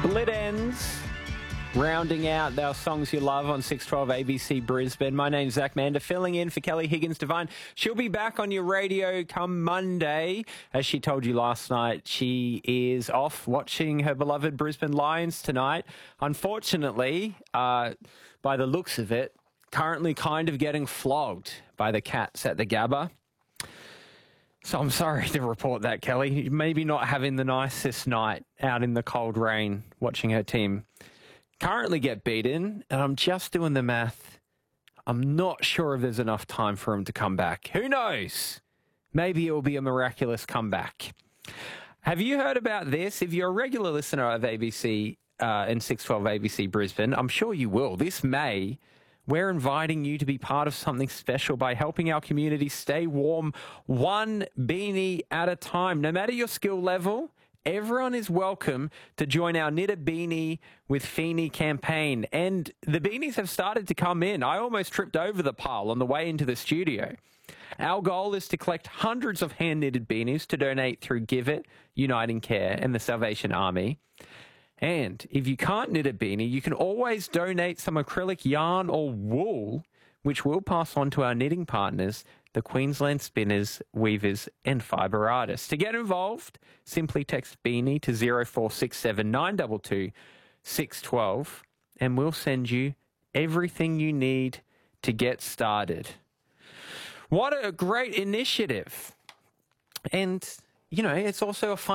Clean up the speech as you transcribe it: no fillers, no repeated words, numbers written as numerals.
Split Ends, rounding out our songs you love on 612 ABC Brisbane. My name's Zach Mander, filling in for Kelly Higgins-Devine. She'll be back on your radio come Monday. As she told you last night, she is off watching her beloved Brisbane Lions tonight. Unfortunately, by the looks of it, currently kind of getting flogged by the Cats at the Gabba. So I'm sorry to report that, Kelly. Maybe not having the nicest night out in the cold rain watching her team currently get beaten. And I'm just doing the math. I'm not sure if there's enough time for him to come back. Who knows? Maybe it will be a miraculous comeback. Have you heard about this? If you're a regular listener of ABC and 612 ABC Brisbane, I'm sure you will. This May, we're inviting you to be part of something special by helping our community stay warm one beanie at a time. No matter your skill level, everyone is welcome to join our Knit a Beanie with Feeney campaign. And the beanies have started to come in. I almost tripped over the pile on the way into the studio. Our goal is to collect hundreds of hand-knitted beanies to donate through Give It, Uniting Care and the Salvation Army. And if you can't knit a beanie, you can always donate some acrylic yarn or wool, which we'll pass on to our knitting partners, the Queensland Spinners, Weavers and Fibre Artists. To get involved, simply text beanie to 0467 922 612 and we'll send you everything you need to get started. What a great initiative. And, you know, it's also a fun